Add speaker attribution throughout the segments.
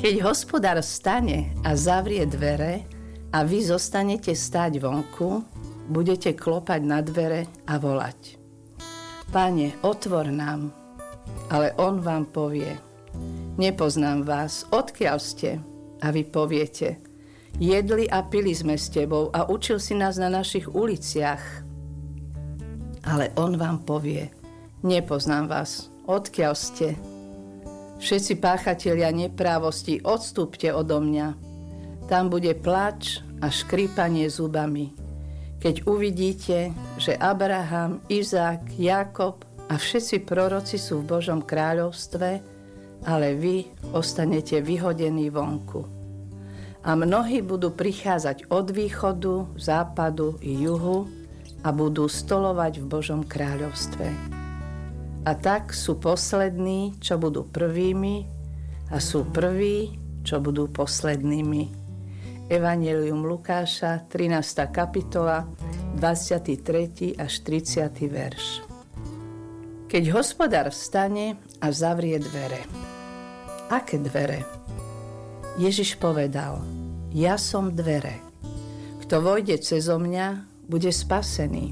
Speaker 1: Keď hospodár vstane a zavrie dvere a vy zostanete stáť vonku, budete klopať na dvere a volať: Pane, otvor nám. Ale on vám povie: Nepoznám vás, odkiaľ ste? A vy poviete: Jedli a pili sme s tebou a učil si nás na našich uliciach. Ale on vám povie: Nepoznám vás, odkiaľ ste? Všetci páchatelia neprávosti, odstúpte odo mňa. Tam bude plač a škrípanie zubami, keď uvidíte, že Abraham, Izák, Jákob a všetci proroci sú v Božom kráľovstve, ale vy ostanete vyhodení vonku. A mnohí budú prichádzať od východu, západu i juhu a budú stolovať v Božom kráľovstve. A tak sú poslední, čo budú prvými, a sú prví, čo budú poslednými. Evanjelium Lukáša, 13. kapitola, 23. až 30. verš. Keď hospodár vstane a zavrie dvere. Aké dvere? Ježiš povedal: Ja som dvere. Kto vojde cezo mňa, bude spasený.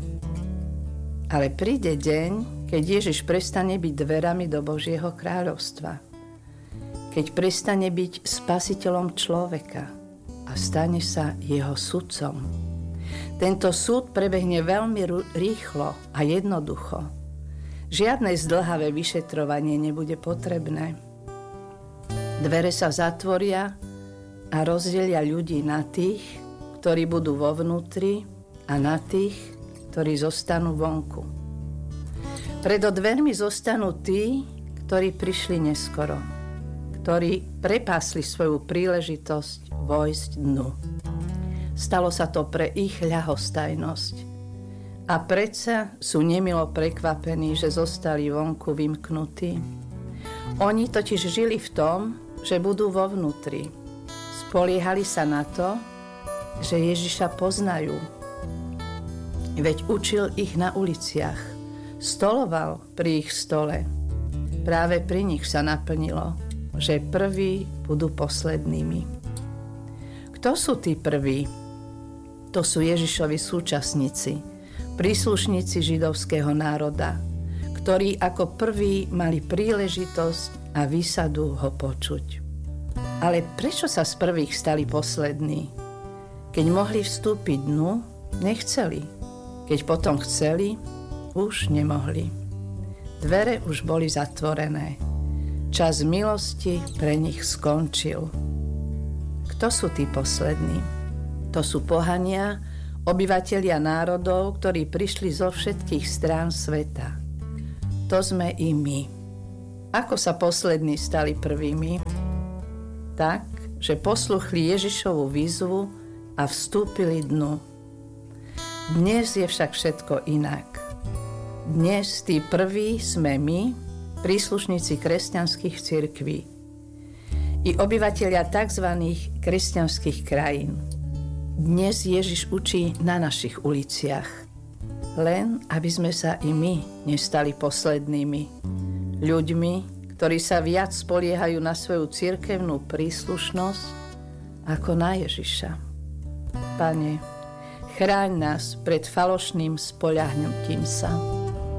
Speaker 1: Ale príde deň, keď Ježiš prestane byť dverami do Božieho kráľovstva. Keď prestane byť spasiteľom človeka a stane sa jeho sudcom. Tento súd prebehne veľmi rýchlo a jednoducho. Žiadne zdĺhavé vyšetrovanie nebude potrebné. Dvere sa zatvoria a rozdelia ľudí na tých, ktorí budú vo vnútri, a na tých, ktorí zostanú vonku. Pred dvermi zostanú tí, ktorí prišli neskoro, ktorí prepásli svoju príležitosť vojsť dnu. Stalo sa to pre ich ľahostajnosť. A predsa sú nemilo prekvapení, že zostali vonku vymknutí. Oni totiž žili v tom, že budú vo vnútri. Spoliehali sa na to, že Ježiša poznajú. Veď učil ich na uliciach. Stoloval pri ich stole. Práve pri nich sa naplnilo, že prví budú poslednými. Kto sú tí prví? To sú Ježišovi súčasníci, príslušníci židovského národa, ktorí ako prví mali príležitosť a výsadu ho počuť. Ale prečo sa z prvých stali poslední? Keď mohli vstúpiť dnu, nechceli. Keď potom chceli, už nemohli. Dvere už boli zatvorené. Čas milosti pre nich skončil. Kto sú tí poslední? To sú pohania, obyvatelia národov, ktorí prišli zo všetkých strán sveta. To sme i my. Ako sa poslední stali prvými? Tak, že posluchli Ježišovu výzvu a vstúpili dnu. Dnes je však všetko inak. Dnes tí prví sme my, príslušníci kresťanských cirkví i obyvatelia tzv. Kresťanských krajín. Dnes Ježiš učí na našich uliciach. Len aby sme sa i my nestali poslednými. Ľuďmi, ktorí sa viac spoliehajú na svoju cirkevnú príslušnosť ako na Ježiša. Pane, chráň nás pred falošným spoľahnutím sa.